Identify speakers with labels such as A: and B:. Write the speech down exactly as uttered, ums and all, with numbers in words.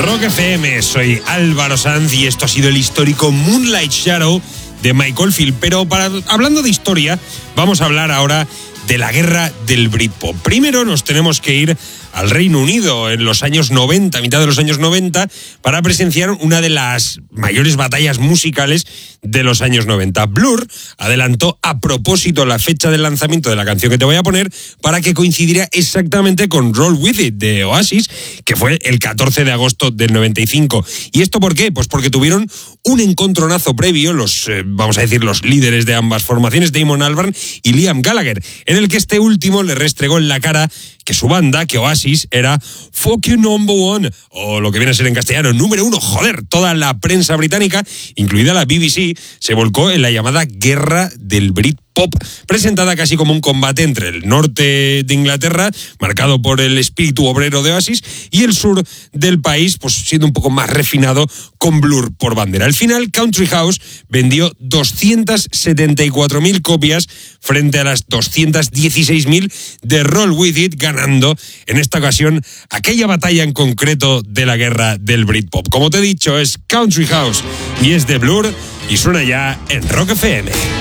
A: Rock F M, soy Álvaro Sanz y esto ha sido el histórico Moonlight Shadow de Mike Oldfield. Pero para, hablando de historia, vamos a hablar ahora de la guerra del Britpop. Primero nos tenemos que ir al Reino Unido en los años noventa, mitad de los años noventa, para presenciar una de las mayores batallas musicales de los años noventa. Blur adelantó a propósito la fecha del lanzamiento de la canción que te voy a poner para que coincidiera exactamente con Roll With It de Oasis, que fue el catorce de agosto del noventa y cinco. ¿Y esto por qué? Pues porque tuvieron un encontronazo previo, los, eh, vamos a decir, los líderes de ambas formaciones, Damon Albarn y Liam Gallagher, en el que este último le restregó en la cara que su banda, que Oasis, era fucking number one, o lo que viene a ser en castellano, número uno. Joder, toda la prensa británica, incluida la B B C, se volcó en la llamada guerra del Britpop, presentada casi como un combate entre el norte de Inglaterra, marcado por el espíritu obrero de Oasis, y el sur del país, pues siendo un poco más refinado, con Blur por bandera. Al final, Country House vendió doscientas setenta y cuatro mil copias frente a las doscientas dieciséis mil de Roll With It, ganando en esta ocasión aquella batalla en concreto de la guerra del Britpop. Como te he dicho, es Country House y es de Blur y suena ya en Rock F M.